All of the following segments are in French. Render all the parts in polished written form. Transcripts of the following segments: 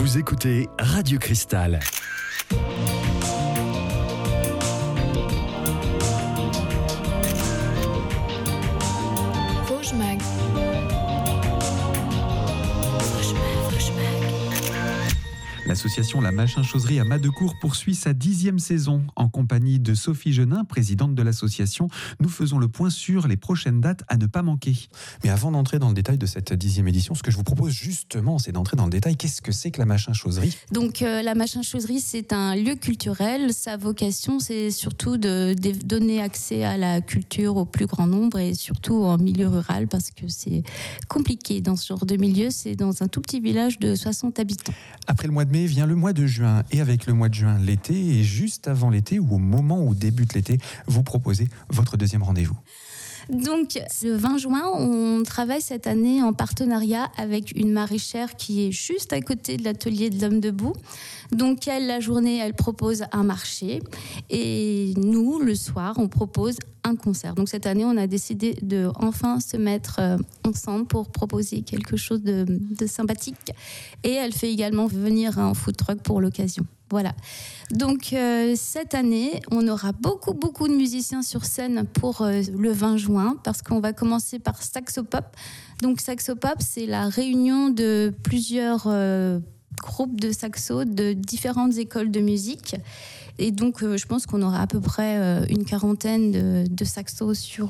Vous écoutez Radio Cristal. Vosges Mag. L'association La Machin-Chauserie à Madecourt poursuit sa 10e saison. En compagnie de Sophie Genin, présidente de l'association, nous faisons le point sur les prochaines dates à ne pas manquer. Mais avant d'entrer dans le détail de cette 10e édition, ce que je vous propose justement, c'est d'entrer dans le détail. Qu'est-ce que c'est que la Machin-Chauserie ? Donc la Machin-Chauserie, c'est un lieu culturel. Sa vocation, c'est surtout de donner accès à la culture au plus grand nombre et surtout en milieu rural parce que c'est compliqué dans ce genre de milieu. C'est dans un tout petit village de 60 habitants. Après le mois de mai vient le mois de juin et avec le mois de juin, l'été, et juste avant l'été ou au moment où débute l'été, vous proposez votre deuxième rendez-vous. Donc, le 20 juin, on travaille cette année en partenariat avec une maraîchère qui est juste à côté de l'atelier de l'Homme Debout. Donc, elle, la journée, elle propose un marché et nous, le soir, on propose un concert. Donc, cette année, on a décidé de enfin se mettre ensemble pour proposer quelque chose de sympathique. Et elle fait également venir un food truck pour l'occasion. Voilà. Donc, cette année, on aura beaucoup de musiciens sur scène pour le 20 juin parce qu'on va commencer par Saxopop. Donc, Saxopop, c'est la réunion de plusieurs groupes de saxo de différentes écoles de musique. Et donc, je pense qu'on aura à peu près une quarantaine de saxos sur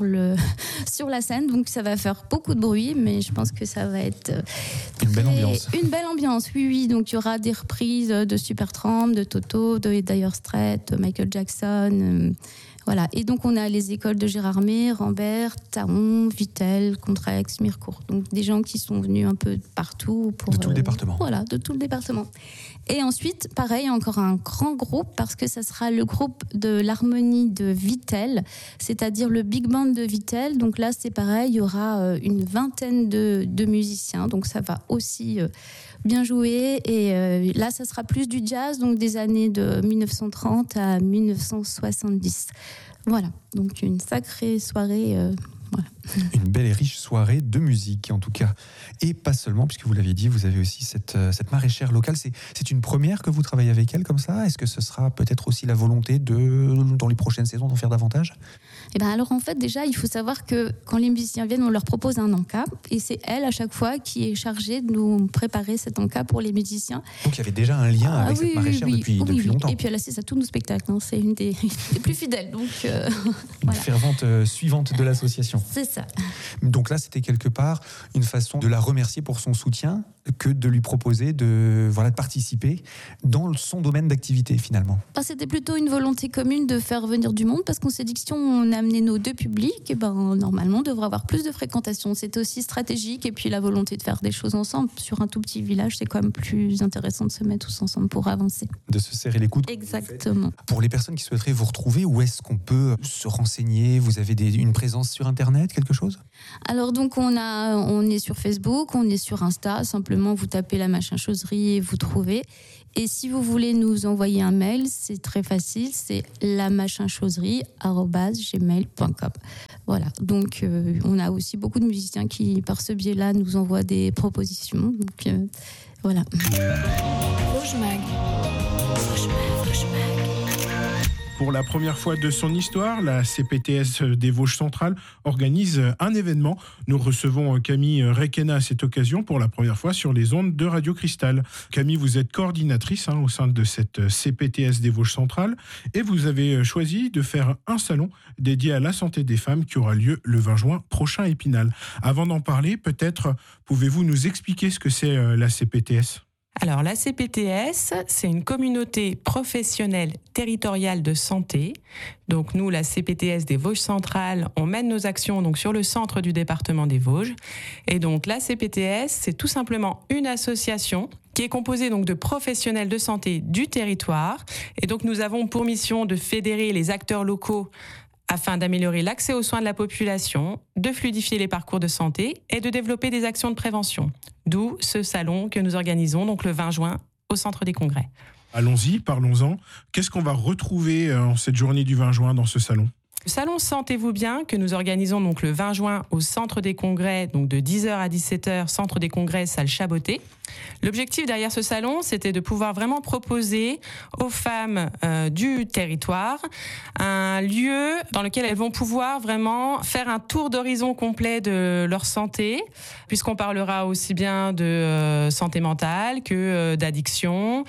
la scène. Donc, ça va faire beaucoup de bruit, mais je pense que ça va être une belle ambiance. Une belle ambiance, oui. Donc, il y aura des reprises de Supertramp, de Toto, de Dire Straits, de Michael Jackson. Voilà. Et donc, on a les écoles de Gérardmer, Rambert, Taon, Vittel, Contrex, Mirecourt. Donc, des gens qui sont venus un peu partout. De tout le département. Voilà, de tout le département. Et ensuite, pareil, encore un grand groupe, parce que ça sera le groupe de l'harmonie de Vittel, c'est-à-dire le big band de Vittel. Donc là, c'est pareil, il y aura une vingtaine de musiciens. Donc ça va aussi bien jouer. Et là, ça sera plus du jazz, donc des années de 1930 à 1970. Voilà, donc une sacrée soirée. Voilà. Une belle et riche soirée de musique en tout cas. Et pas seulement, puisque vous l'aviez dit, vous avez aussi cette maraîchère locale. C'est une première que vous travaillez avec elle comme ça ? Est-ce que ce sera peut-être aussi la volonté dans les prochaines saisons d'en faire davantage ? Eh ben alors en fait déjà il faut savoir que quand les musiciens viennent on leur propose un encas et c'est elle à chaque fois qui est chargée de nous préparer cet encas pour les musiciens. Donc il y avait déjà un lien avec cette maraîchère depuis longtemps. Et puis elle assiste à tous nos spectacles, hein. C'est une des plus fidèles. Donc, une voilà. fervente suivante de l'association. C'est ça. Donc là c'était quelque part une façon de la remercier pour son soutien que de lui proposer de participer dans son domaine d'activité finalement. C'était plutôt une volonté commune de faire venir du monde parce qu'on s'est dit que si on amenait nos deux publics, normalement on devrait avoir plus de fréquentation. C'était aussi stratégique et puis la volonté de faire des choses ensemble. Sur un tout petit village, c'est quand même plus intéressant de se mettre tous ensemble pour avancer. De se serrer les coudes. Exactement. Pour les personnes qui souhaiteraient vous retrouver, où est-ce qu'on peut se renseigner ? Vous avez une présence sur Internet, quelque chose ? Alors donc on est sur Facebook, on est sur Insta, simplement vous tapez la Machin-Chauserie et vous trouvez. Et si vous voulez nous envoyer un mail, c'est très facile, c'est lamachinchauserie@gmail.com. Voilà, donc on a aussi beaucoup de musiciens qui, par ce biais-là, nous envoient des propositions. Donc voilà. Vosges Mag. Pour la première fois de son histoire, la CPTS des Vosges centrales organise un événement. Nous recevons Camille Requena à cette occasion pour la première fois sur les ondes de Radio Cristal. Camille, vous êtes coordinatrice au sein de cette CPTS des Vosges centrales et vous avez choisi de faire un salon dédié à la santé des femmes qui aura lieu le 20 juin prochain à Épinal. Avant d'en parler, peut-être pouvez-vous nous expliquer ce que c'est la CPTS ? Alors, la CPTS, c'est une communauté professionnelle territoriale de santé. Donc, nous, la CPTS des Vosges centrales, on mène nos actions donc sur le centre du département des Vosges. Et donc, la CPTS, c'est tout simplement une association qui est composée donc de professionnels de santé du territoire. Et donc, nous avons pour mission de fédérer les acteurs locaux afin d'améliorer l'accès aux soins de la population, de fluidifier les parcours de santé et de développer des actions de prévention. D'où ce salon que nous organisons donc le 20 juin au Centre des Congrès. Allons-y, parlons-en. Qu'est-ce qu'on va retrouver en cette journée du 20 juin dans ce salon ? Le salon Sentez-vous bien que nous organisons donc le 20 juin au Centre des Congrès, donc de 10h à 17h, Centre des Congrès, salle Chaboté. L'objectif derrière ce salon, c'était de pouvoir vraiment proposer aux femmes du territoire un lieu dans lequel elles vont pouvoir vraiment faire un tour d'horizon complet de leur santé, puisqu'on parlera aussi bien de santé mentale que d'addiction,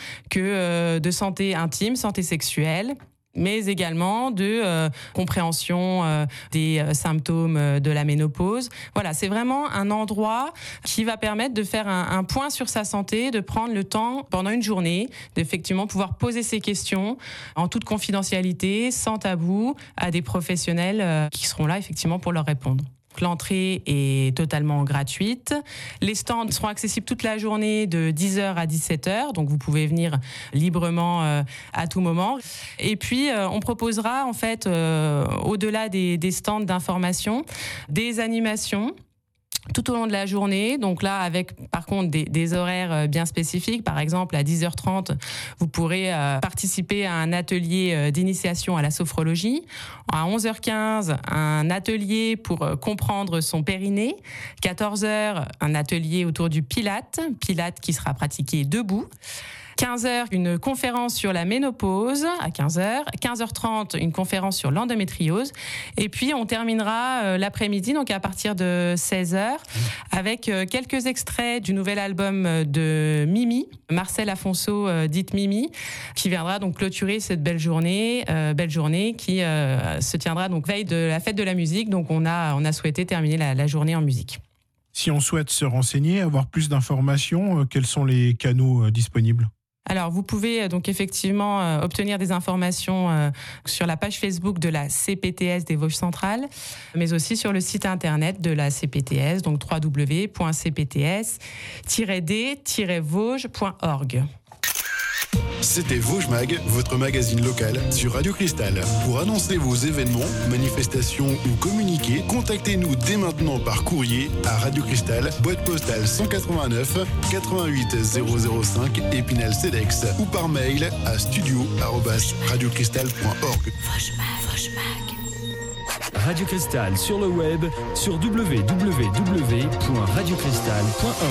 que de santé intime, santé sexuelle, mais également de compréhension des symptômes de la ménopause. Voilà, c'est vraiment un endroit qui va permettre de faire un point sur sa santé, de prendre le temps pendant une journée, d'effectivement pouvoir poser ses questions en toute confidentialité, sans tabou, à des professionnels qui seront là effectivement pour leur répondre. L'entrée est totalement gratuite. Les stands seront accessibles toute la journée de 10h à 17h, donc vous pouvez venir librement à tout moment. Et puis, on proposera en fait, au-delà des stands d'information, des animations tout au long de la journée, donc là avec par contre des horaires bien spécifiques. Par exemple, à 10h30, vous pourrez participer à un atelier d'initiation à la sophrologie. À 11h15, un atelier pour comprendre son périnée. 14h, un atelier autour du Pilate qui sera pratiqué debout. 15h, une conférence sur la ménopause à 15h. 15h30, une conférence sur l'endométriose. Et puis, on terminera l'après-midi, donc à partir de 16h, avec quelques extraits du nouvel album de Mimi, Marcel Afonso, dite Mimi, qui viendra donc clôturer cette belle journée qui se tiendra donc veille de la fête de la musique. Donc, on a souhaité terminer la journée en musique. Si on souhaite se renseigner, avoir plus d'informations, quels sont les canaux disponibles ? Alors, vous pouvez donc effectivement obtenir des informations sur la page Facebook de la CPTS des Vosges Centrales, mais aussi sur le site internet de la CPTS, donc www.cpts-d-vosges.org. C'était Vosges Mag, votre magazine local sur Radio Cristal. Pour annoncer vos événements, manifestations ou communiquer, contactez-nous dès maintenant par courrier à Radio Cristal, boîte postale 189 88 005 Épinal-Cedex ou par mail à studio@radiocristal.org. Radio Cristal sur le web sur www.radiocristal.org.